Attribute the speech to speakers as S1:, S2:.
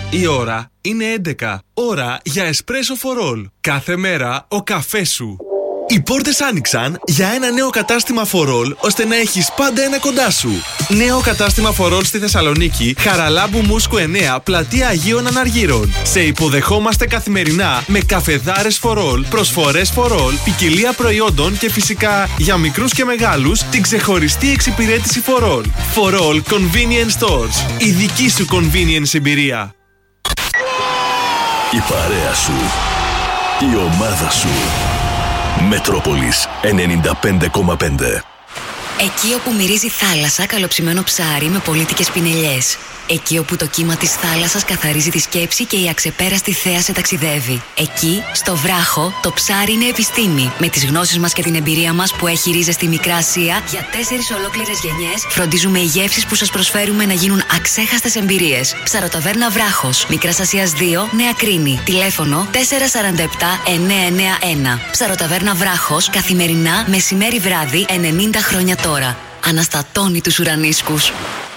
S1: Η ώρα είναι 11. Ώρα για εσπρέσο φορόλ. Κάθε μέρα ο καφές σου. Οι πόρτες άνοιξαν για ένα νέο κατάστημα φορόλ, ώστε να έχεις πάντα ένα κοντά σου. Νέο κατάστημα φορόλ στη Θεσσαλονίκη, Χαραλάμπου Μούσκου 9, πλατεία Αγίων Αναργύρων. Σε υποδεχόμαστε καθημερινά με καφεδάρες φορόλ, προσφορές φορόλ, ποικιλία προϊόντων και φυσικά για μικρούς και μεγάλους την ξεχωριστή εξυπηρέτηση φορόλ. Φορόλ Convenience Stores. Η δική σου convenience εμπειρία.
S2: Η παρέα σου. Η ομάδα σου. Μετρόπολης 95,5.
S3: Εκεί όπου μυρίζει θάλασσα, καλοψημένο ψάρι με πολύτικες πινελιές. Εκεί όπου το κύμα της θάλασσας καθαρίζει τη σκέψη και η αξεπέραστη θέα σε ταξιδεύει. Εκεί, στο βράχο, το ψάρι είναι επιστήμη. Με τις γνώσεις μας και την εμπειρία μας που έχει ρίζες στη Μικρά Ασία, για 4 ολόκληρες γενιές φροντίζουμε οι γεύσεις που σας προσφέρουμε να γίνουν αξέχαστες εμπειρίες. Ψαροταβέρνα Βράχος, Μικράς Ασίας 2, Νέα Κρίνη. Τηλέφωνο 447-991. Ψαροταβέρνα Βράχος, καθημερινά, μεσημέρι βράδυ, 90 χρόνια τώρα. Αναστατώνει τους ουρανίσκους.